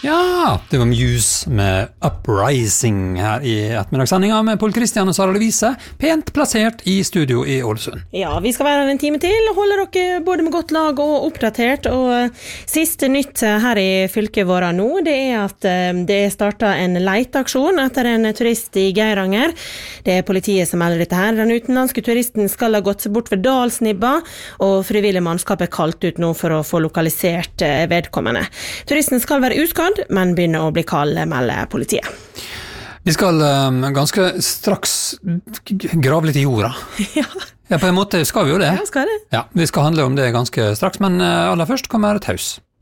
Ja, det var Muse med Uprising her i ettermiddagssendingen med Pål Kristian og Sara Lovise, pent plassert i studio i Ålesund. Ja, vi skal være her en time til og holde dere både med godt lag og oppdatert. Og siste nytt her i fylket vårt nå, det at det startet en leiteaksjon etter en turist i Geiranger. Det politiet som melder dette her. Den utenlandske turisten skal ha gått bort ved Dalsnibba, og frivillig mannskap kalt ut nå for å få lokalisert vedkommende. Turisten skal være uskadd, men begynner å bli kald, melder politiet. Vi skal ganske straks grave litt i jorda. Ja, på en måte skal vi jo det. Ja, skal det. Ja, vi skal handle om det ganske straks, men aller først kommer et haus.